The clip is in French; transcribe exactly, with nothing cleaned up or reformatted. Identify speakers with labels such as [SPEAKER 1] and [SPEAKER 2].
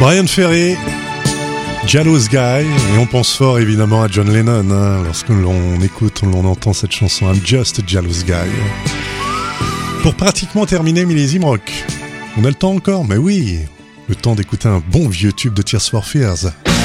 [SPEAKER 1] Bryan Ferry, Jealous Guy, et on pense fort évidemment à John Lennon hein, lorsque l'on écoute, l'on entend cette chanson I'm Just a Jealous Guy. Pour pratiquement terminer Millésime Rock, on a le temps encore, mais oui, le temps d'écouter un bon vieux tube de Tears for Fears.